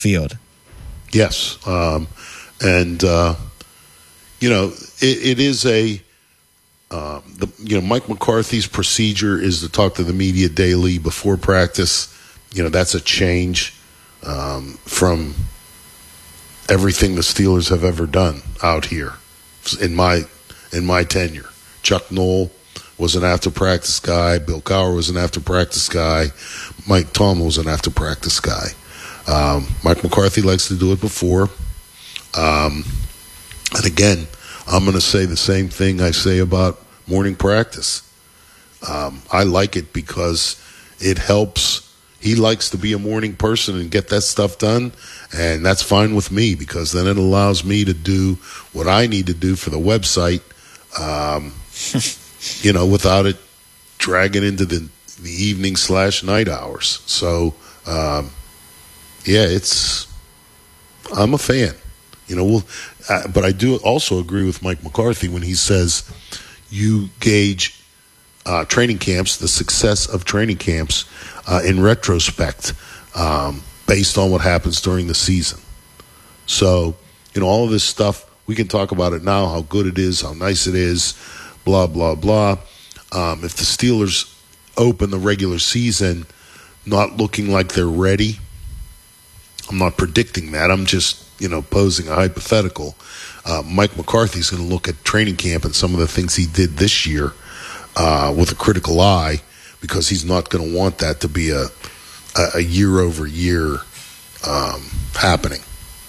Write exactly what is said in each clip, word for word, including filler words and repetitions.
field. Yes. Um, and, uh, you know, it, it is a, um, the, you know, Mike McCarthy's procedure is to talk to the media daily before practice. You know, that's a change um, from everything the Steelers have ever done out here in my in my tenure. Chuck Noll was an after-practice guy. Bill Cowher was an after-practice guy. Mike Tomlin was an after-practice guy. Um, Mike McCarthy likes to do it before. Um, and again, I'm going to say the same thing I say about morning practice. Um, I like it because it helps. He likes to be a morning person and get that stuff done, and that's fine with me because then it allows me to do what I need to do for the website, um, you know, without it dragging into the, the evening slash night hours. So, um, yeah, it's – I'm a fan. You know, we'll, uh, but I do also agree with Mike McCarthy when he says you gauge uh, training camps, the success of training camps uh, in retrospect um, based on what happens during the season. So, you know, all of this stuff, we can talk about it now, how good it is, how nice it is, blah, blah, blah. Um, if the Steelers open the regular season not looking like they're ready, I'm not predicting that. I'm just, you know, posing a hypothetical. Uh, Mike McCarthy's going to look at training camp and some of the things he did this year uh, with a critical eye because he's not going to want that to be a, a, a year-over-year um, happening.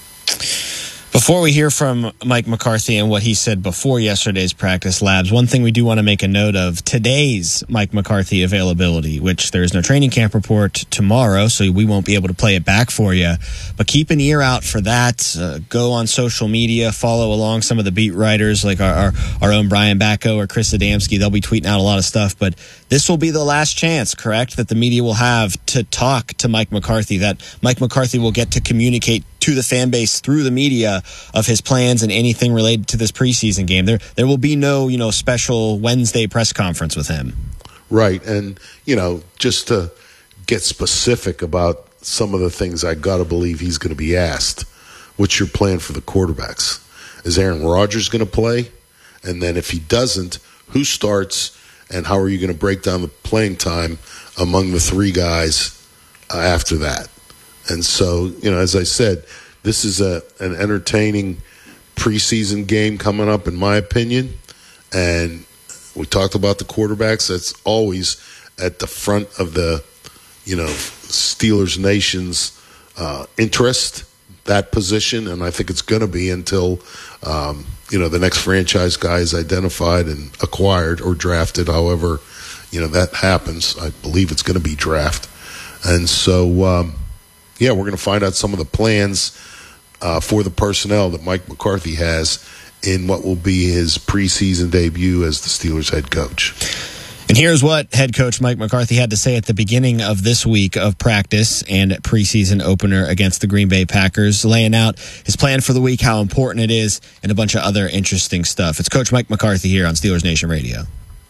Before we hear from Mike McCarthy and what he said before yesterday's practice labs, one thing we do want to make a note of, today's Mike McCarthy availability, which there is no training camp report tomorrow, so we won't be able to play it back for you. But keep an ear out for that. Uh, go on social media, follow along some of the beat writers like our, our, our own Brian Bacco or Chris Adamski. They'll be tweeting out a lot of stuff. But this will be the last chance, correct, that the media will have to talk to Mike McCarthy, that Mike McCarthy will get to communicate to the fan base through the media of his plans and anything related to this preseason game. There there will be no, you know, special Wednesday press conference with him. Right. And, you know, just to get specific about some of the things I got to believe he's going to be asked. What's your plan for the quarterbacks? Is Aaron Rodgers going to play? And then if he doesn't, who starts and how are you going to break down the playing time among the three guys uh, after that? And so, you know, as I said, this is a an entertaining preseason game coming up, in my opinion. And we talked about the quarterbacks. That's always at the front of the, you know, Steelers Nation's uh, interest, that position. And I think it's going to be until, um, you know, the next franchise guy is identified and acquired or drafted, however, you know, that happens. I believe it's going to be draft. And so, um, yeah, we're going to find out some of the plans uh, for the personnel that Mike McCarthy has in what will be his preseason debut as the Steelers head coach. And here's what head coach Mike McCarthy had to say at the beginning of this week of practice and preseason opener against the Green Bay Packers, laying out his plan for the week, how important it is, and a bunch of other interesting stuff. It's Coach Mike McCarthy here on Steelers Nation Radio.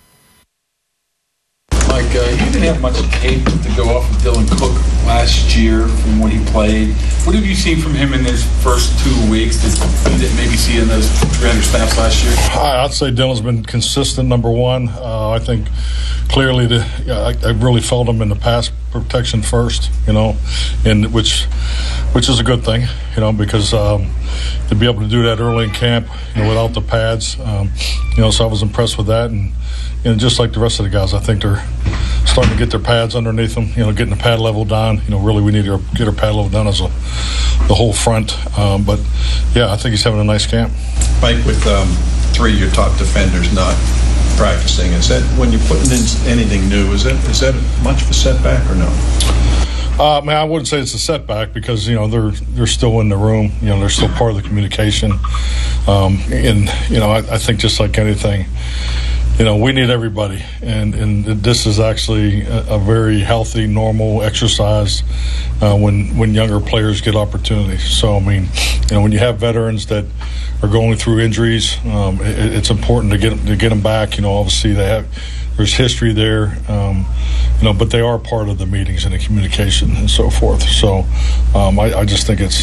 Mike, uh, you didn't have much tape to go off of Dylan Cook last year from when he played. What have you seen from him in his first two weeks that you didn't maybe see in those three hundred snaps last year? I'd say Dylan's been consistent, number one. Uh, I think clearly the, yeah, I, I really felt him in the pass protection first, you know, and which which is a good thing, you know, because um, to be able to do that early in camp, you know, without the pads, um, you know, so I was impressed with that. And you know, just like the rest of the guys, I think they're starting to get their pads underneath them, you know, getting the pad level down. You know, really we need to get our pad level down as a the whole front. Um, but, yeah, I think he's having a nice camp. Mike, with um, three of your top defenders not practicing, is that when you're putting in anything new, is that is that much of a setback or no? Uh, man, I wouldn't say it's a setback because, you know, they're they're still in the room. You know, they're still part of the communication. Um, and, you know, I, I think just like anything, you know, we need everybody, and, and this is actually a, a very healthy, normal exercise uh, when when younger players get opportunities. So, I mean, you know, when you have veterans that are going through injuries, um, it, it's important to get to get them back. You know, obviously they have there's history there, um, you know, but they are part of the meetings and the communication and so forth. So um, I, I just think it's